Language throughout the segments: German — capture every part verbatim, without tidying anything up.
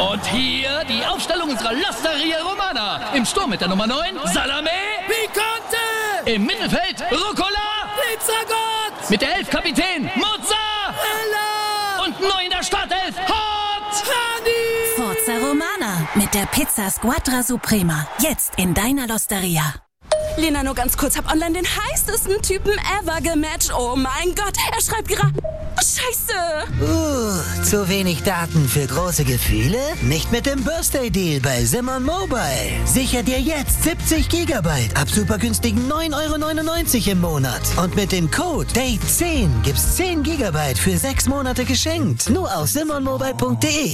Und hier die Aufstellung unserer L'Osteria Romana. Im Sturm mit der Nummer neun, Salame. Picante! Im Mittelfeld, Rucola. Pizzagott! Mit der elf Kapitän, Mozzarella. Und neu in der Startelf, Hot. Hani! Forza Romana mit der Pizza Squadra Suprema. Jetzt in deiner L'Osteria. Lena, nur ganz kurz, hab online den heißesten Typen ever gematcht. Oh mein Gott, er schreibt gerade... Oh, Scheiße! Uh, zu wenig Daten für große Gefühle? Nicht mit dem Birthday-Deal bei Simon Mobile. Sicher dir jetzt siebzig Gigabyte ab super günstigen neun Euro neunundneunzig im Monat. Und mit dem Code Date zehn gibt's zehn Gigabyte für sechs Monate geschenkt. Nur auf simon mobile punkt de.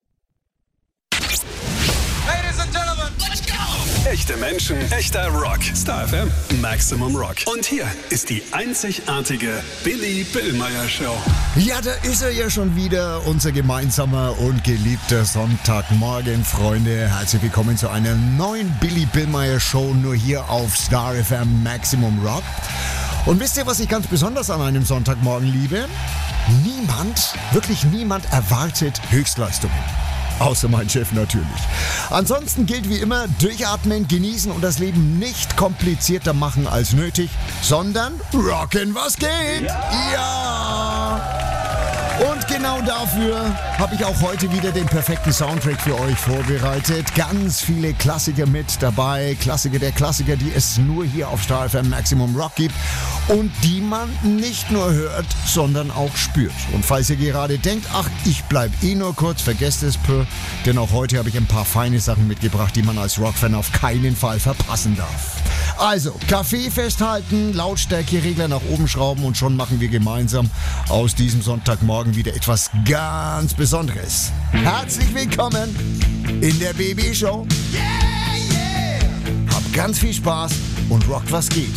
Echte Menschen, echter Rock. Star F M, Maximum Rock. Und hier ist die einzigartige Billy Billmeyer Show. Ja, da ist er ja schon wieder, unser gemeinsamer und geliebter Sonntagmorgen, Freunde. Herzlich willkommen zu einer neuen Billy Billmeyer Show, nur hier auf Star F M Maximum Rock. Und wisst ihr, was ich ganz besonders an einem Sonntagmorgen liebe? Niemand, wirklich niemand erwartet Höchstleistungen. Außer mein Chef natürlich. Ansonsten gilt wie immer, durchatmen, genießen und das Leben nicht komplizierter machen als nötig, sondern rocken, was geht. Ja! ja. Und genau dafür habe ich auch heute wieder den perfekten Soundtrack für euch vorbereitet. Ganz viele Klassiker mit dabei. Klassiker der Klassiker, die es nur hier auf Star F M Maximum Rock gibt. Und die man nicht nur hört, sondern auch spürt. Und falls ihr gerade denkt, ach, ich bleib eh nur kurz, vergesst es, pö, denn auch heute habe ich ein paar feine Sachen mitgebracht, die man als Rockfan auf keinen Fall verpassen darf. Also, Kaffee festhalten, Lautstärkeregler nach oben schrauben und schon machen wir gemeinsam aus diesem Sonntagmorgen wieder etwas ganz Besonderes. Herzlich willkommen in der B B Show. Habt ganz viel Spaß und rockt, was geht.